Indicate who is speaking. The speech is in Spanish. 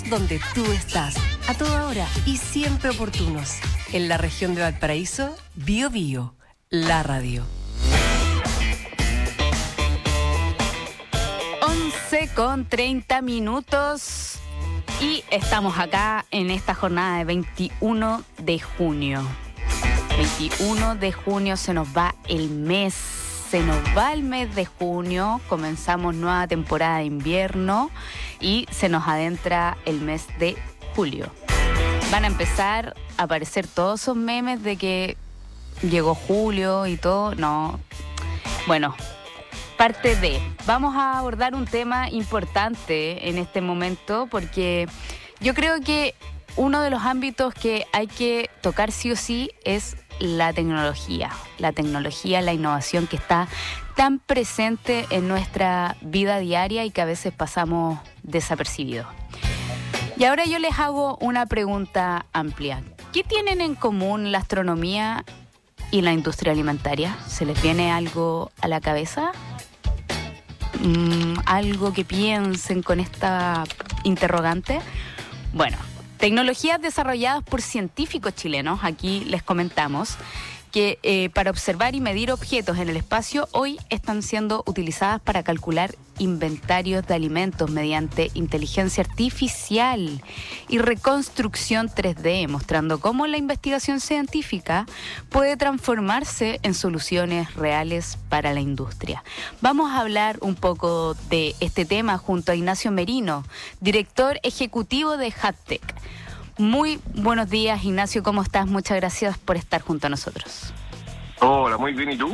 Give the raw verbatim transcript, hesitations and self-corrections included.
Speaker 1: donde tú estás, a toda hora y siempre oportunos. En la región de Valparaíso, Bio Bio, la radio.
Speaker 2: once con treinta minutos y estamos acá en esta jornada de veintiuno de junio. veintiuno de junio se nos va el mes, se nos va el mes de junio, comenzamos nueva temporada de invierno y se nos adentra el mes de julio. Van a empezar a aparecer todos esos memes de que llegó julio y todo, no, bueno... Parte de, vamos a abordar un tema importante en este momento porque yo creo que uno de los ámbitos que hay que tocar sí o sí es la tecnología. La tecnología, la innovación que está tan presente en nuestra vida diaria y que a veces pasamos desapercibidos. Y ahora yo les hago una pregunta amplia. ¿Qué tienen en común la astronomía y la industria alimentaria? ¿Se les viene algo a la cabeza? Mm, ¿Algo que piensen con esta interrogante? Bueno, tecnologías desarrolladas por científicos chilenos, aquí les comentamos, que eh, para observar y medir objetos en el espacio hoy están siendo utilizadas para calcular inventarios de alimentos mediante inteligencia artificial y reconstrucción tres D, mostrando cómo la investigación científica puede transformarse en soluciones reales para la industria. Vamos a hablar un poco de este tema junto a Ignacio Merino, director ejecutivo de HATTEC. Muy buenos días, Ignacio, ¿cómo estás? Muchas gracias por estar junto a nosotros.
Speaker 3: Hola, muy bien, ¿y tú?